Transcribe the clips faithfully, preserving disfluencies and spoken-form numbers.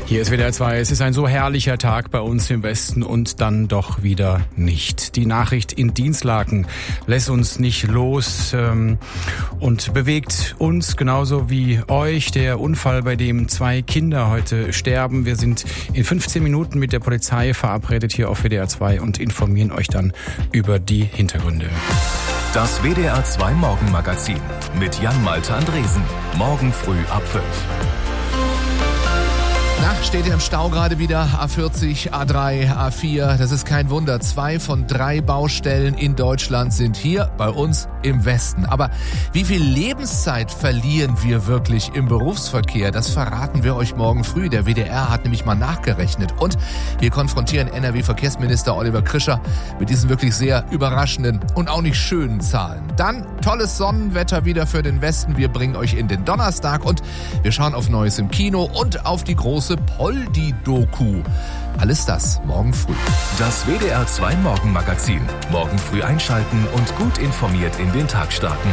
Hier ist W D R zwei. Es ist ein so herrlicher Tag bei uns im Westen und dann doch wieder nicht. Die Nachricht in Dinslaken lässt uns nicht los ähm, und bewegt uns genauso wie euch. Der Unfall, bei dem zwei Kinder heute sterben. Wir sind in fünfzehn Minuten mit der Polizei verabredet hier auf W D R zwei und informieren euch dann über die Hintergründe. Das W D R zwei Morgenmagazin mit Jan-Malte Andresen. Morgen früh ab fünf. Na, steht ihr im Stau gerade wieder? A vierzig, A drei, A vier. Das ist kein Wunder. Zwei von drei Baustellen in Deutschland sind hier bei uns im Westen. Aber wie viel Lebenszeit verlieren wir wirklich im Berufsverkehr? Das verraten wir euch morgen früh. Der W D R hat nämlich mal nachgerechnet. Und wir konfrontieren N R W-Verkehrsminister Oliver Krischer mit diesen wirklich sehr überraschenden und auch nicht schönen Zahlen. Dann tolles Sonnenwetter wieder für den Westen. Wir bringen euch in den Donnerstag und wir schauen auf Neues im Kino und auf die große Poldi-Doku. Alles das morgen früh. Das W D R zwei Morgenmagazin. Morgen früh einschalten und gut informiert in den Tag starten.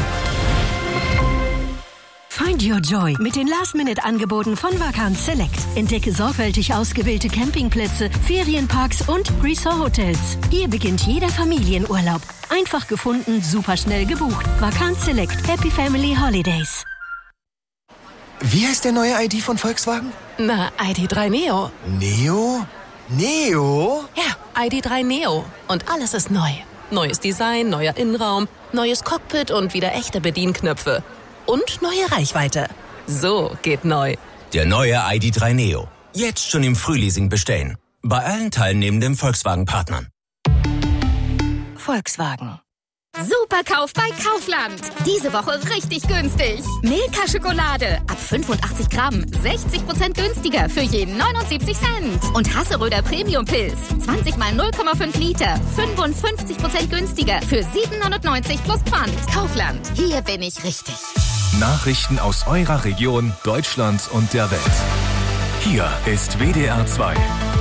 Find your joy mit den Last-Minute-Angeboten von Vacanz Select. Entdecke sorgfältig ausgewählte Campingplätze, Ferienparks und Resort-Hotels. Hier beginnt jeder Familienurlaub. Einfach gefunden, super schnell gebucht. Vacanz Select. Happy Family Holidays. Wie heißt der neue I D von Volkswagen? Na, I D drei Neo. Neo? Neo? Ja, I D drei Neo. Und alles ist neu. Neues Design, neuer Innenraum, neues Cockpit und wieder echte Bedienknöpfe. Und neue Reichweite. So geht neu. Der neue I D drei Neo. Jetzt schon im Frühleasing bestellen. Bei allen teilnehmenden Volkswagen-Partnern. Volkswagen. Superkauf bei Kaufland. Diese Woche richtig günstig. Milka Schokolade ab fünfundachtzig Gramm, sechzig Prozent günstiger für jeden neunundsiebzig Cent. Und Hasseröder Premium Pilz, zwanzig mal null Komma fünf Liter, fünfundfünfzig Prozent günstiger für sieben neunundneunzig plus Pfand. Kaufland, hier bin ich richtig. Nachrichten aus eurer Region, Deutschlands und der Welt. Hier ist W D R zwei.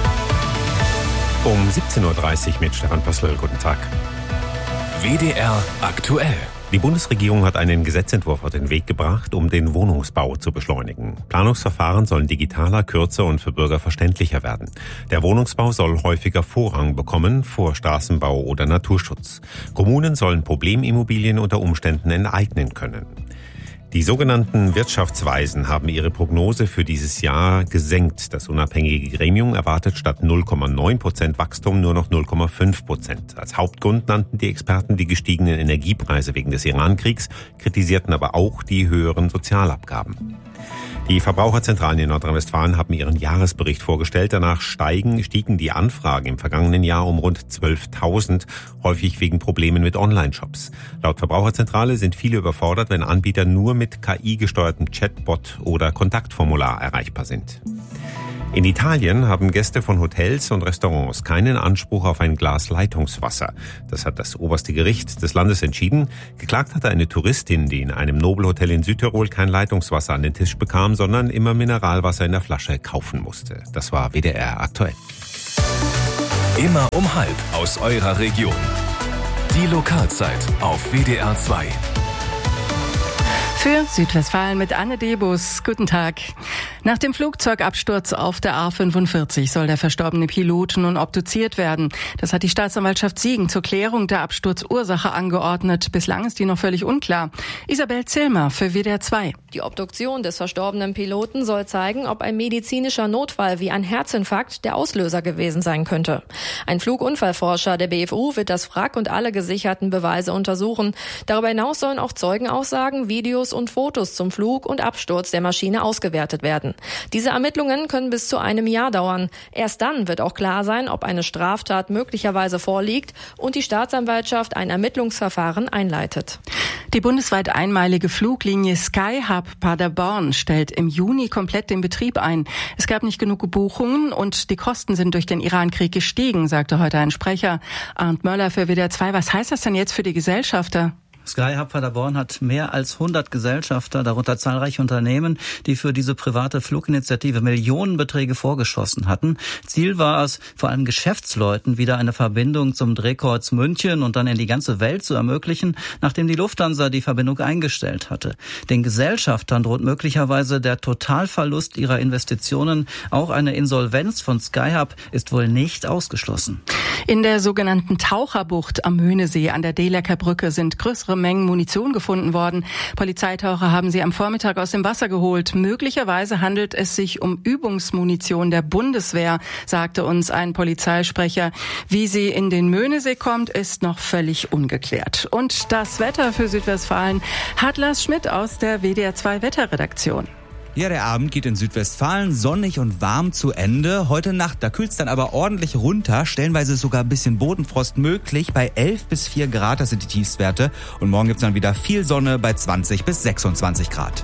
Um siebzehn Uhr dreißig mit Stefan Pössl. Guten Tag. W D R aktuell. Die Bundesregierung hat einen Gesetzentwurf auf den Weg gebracht, um den Wohnungsbau zu beschleunigen. Planungsverfahren sollen digitaler, kürzer und für Bürger verständlicher werden. Der Wohnungsbau soll häufiger Vorrang bekommen vor Straßenbau oder Naturschutz. Kommunen sollen Problemimmobilien unter Umständen enteignen können. Die sogenannten Wirtschaftsweisen haben ihre Prognose für dieses Jahr gesenkt. Das unabhängige Gremium erwartet statt null Komma neun Prozent Wachstum nur noch null Komma fünf Prozent. Als Hauptgrund nannten die Experten die gestiegenen Energiepreise wegen des Iran-Kriegs, kritisierten aber auch die höheren Sozialabgaben. Die Verbraucherzentralen in Nordrhein-Westfalen haben ihren Jahresbericht vorgestellt. Danach steigen, stiegen die Anfragen im vergangenen Jahr um rund zwölftausend, häufig wegen Problemen mit Online-Shops. Laut Verbraucherzentrale sind viele überfordert, wenn Anbieter nur mit K I-gesteuertem Chatbot oder Kontaktformular erreichbar sind. In Italien haben Gäste von Hotels und Restaurants keinen Anspruch auf ein Glas Leitungswasser. Das hat das oberste Gericht des Landes entschieden. Geklagt hatte eine Touristin, die in einem Nobelhotel in Südtirol kein Leitungswasser an den Tisch bekam, sondern immer Mineralwasser in der Flasche kaufen musste. Das war W D R aktuell. Immer um halb aus eurer Region. Die Lokalzeit auf W D R zwei. Für Südwestfalen mit Anne Debus. Guten Tag. Nach dem Flugzeugabsturz auf der A fünfundvierzig soll der verstorbene Pilot nun obduziert werden. Das hat die Staatsanwaltschaft Siegen zur Klärung der Absturzursache angeordnet. Bislang ist die noch völlig unklar. Isabel Zillmer für W D R zwei. Die Obduktion des verstorbenen Piloten soll zeigen, ob ein medizinischer Notfall wie ein Herzinfarkt der Auslöser gewesen sein könnte. Ein Flugunfallforscher der B F U wird das Wrack und alle gesicherten Beweise untersuchen. Darüber hinaus sollen auch Zeugenaussagen, Videos und Fotos zum Flug und Absturz der Maschine ausgewertet werden. Diese Ermittlungen können bis zu einem Jahr dauern. Erst dann wird auch klar sein, ob eine Straftat möglicherweise vorliegt und die Staatsanwaltschaft ein Ermittlungsverfahren einleitet. Die bundesweit einmalige Fluglinie Skyhub Paderborn stellt im Juni komplett den Betrieb ein. Es gab nicht genug Buchungen und die Kosten sind durch den Iran-Krieg gestiegen, sagte heute ein Sprecher. Arndt Möller für W D R zwei. Was heißt das denn jetzt für die Gesellschafter? Skyhub Paderborn hat mehr als hundert Gesellschafter, darunter zahlreiche Unternehmen, die für diese private Fluginitiative Millionenbeträge vorgeschossen hatten. Ziel war es, vor allem Geschäftsleuten wieder eine Verbindung zum Drehkreuz München und dann in die ganze Welt zu ermöglichen, nachdem die Lufthansa die Verbindung eingestellt hatte. Den Gesellschaftern droht möglicherweise der Totalverlust ihrer Investitionen. Auch eine Insolvenz von Skyhub ist wohl nicht ausgeschlossen. In der sogenannten Taucherbucht am Möhnesee an der Dehlecker Brücke sind größere Mengen Munition gefunden worden. Polizeitaucher haben sie am Vormittag aus dem Wasser geholt. Möglicherweise handelt es sich um Übungsmunition der Bundeswehr, sagte uns ein Polizeisprecher. Wie sie in den Möhnesee kommt, ist noch völlig ungeklärt. Und das Wetter für Südwestfalen hat Lars Schmidt aus der W D R zwei Wetterredaktion. Ja, der Abend geht in Südwestfalen sonnig und warm zu Ende. Heute Nacht, da kühlt's dann aber ordentlich runter. Stellenweise ist sogar ein bisschen Bodenfrost möglich. Bei elf bis vier Grad, das sind die Tiefstwerte. Und morgen gibt's dann wieder viel Sonne bei zwanzig bis sechsundzwanzig Grad.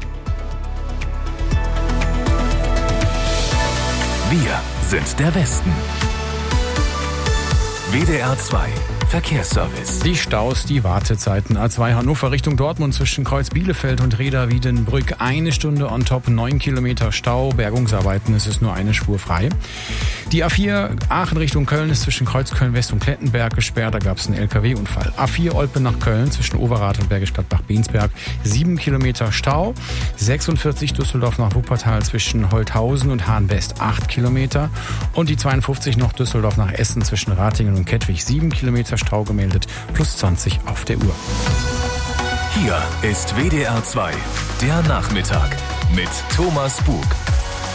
Wir sind der Westen. W D R zwei Verkehrsservice. Die Staus, die Wartezeiten. A zwei Hannover Richtung Dortmund zwischen Kreuz Bielefeld und Reda-Wiedenbrück. Eine Stunde on top, neun Kilometer Stau. Bergungsarbeiten, es ist nur eine Spur frei. Die A vier Aachen Richtung Köln ist zwischen Kreuz Köln-West und Klettenberg gesperrt. Da gab es einen L K W-Unfall. A vier Olpe nach Köln zwischen Overath und Bergisch Gladbach-Bensberg. Sieben Kilometer Stau. sechsundvierzig Düsseldorf nach Wuppertal zwischen Holthausen und Hahn-West. Acht Kilometer. Und die zweiundfünfzig noch Düsseldorf nach Essen zwischen Ratingen und Kettwig. Sieben Kilometer Stau gemeldet, plus zwanzig auf der Uhr. Hier ist W D R zwei, der Nachmittag mit Thomas Bug.